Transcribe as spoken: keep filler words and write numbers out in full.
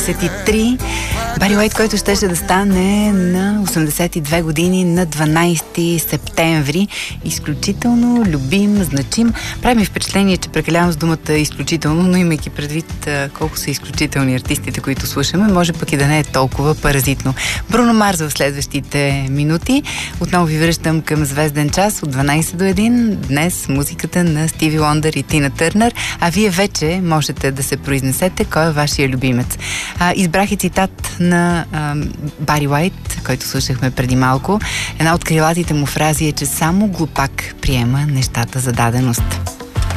тридесет и три. Бари Уайт, който щеше да стане на осемдесет и две години на дванайсети септември. Изключително любим, значим. Прави ми впечатление, че прекалявам с думата изключително, но имайки предвид а, колко са изключителни артистите, които слушаме, може пък и да не е толкова паразитно. Бруно Марс в следващите минути. Отново ви връщам към Звезден час от дванайсет до един. Днес музиката на Стиви Уондър и Тина Търнър, а вие вече можете да се произнесете кой е вашия любимец. А, избрах и цитат на а, Бари Уайт, който слушахме преди малко. Една от крилатите му фрази е, че само глупак приема нещата за даденост.